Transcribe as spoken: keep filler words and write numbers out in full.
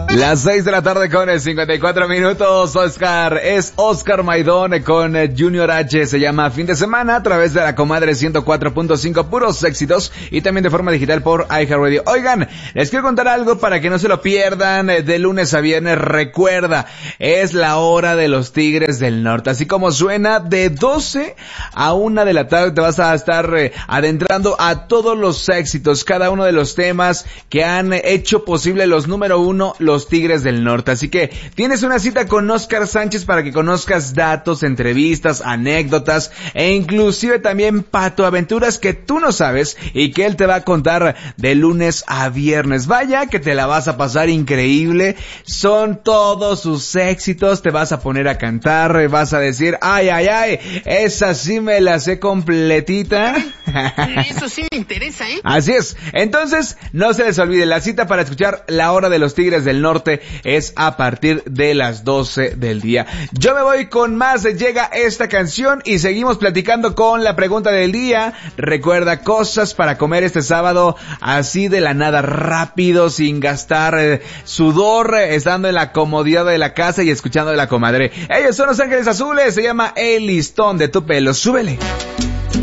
Las seis de la tarde con cincuenta y cuatro minutos, Oscar, es Oscar Maidón con Junior H, se llama Fin de Semana a través de la Comadre ciento cuatro punto cinco, puros éxitos, y también de forma digital por iHeartRadio. Oigan, les quiero contar algo para que no se lo pierdan, de lunes a viernes, recuerda, es la hora de los Tigres del Norte, así como suena, de doce a una de la tarde te vas a estar eh, adentrando a todos los éxitos, cada uno de los temas que han hecho posible los número uno, los Tigres del Norte. Así que tienes una cita con Oscar Sánchez para que conozcas datos, entrevistas, anécdotas e inclusive también patoaventuras que tú no sabes y que él te va a contar de lunes a viernes. Vaya que te la vas a pasar increíble. Son todos sus éxitos. Te vas a poner a cantar, vas a decir, ay, ay, ay, esa sí me la sé completita. Eso sí me interesa, ¿eh? Así es. Entonces, no se les olvide, la cita para escuchar La Hora de los Tigres del Norte es a partir de las doce del día. Yo me voy con más, llega esta canción y seguimos platicando con la pregunta del día. Recuerda, cosas para comer este sábado así de la nada, rápido, sin gastar eh, sudor, eh, estando en la comodidad de la casa y escuchando de la comadre. Ellos son Los Ángeles Azules, se llama El Listón de tu Pelo. Súbele.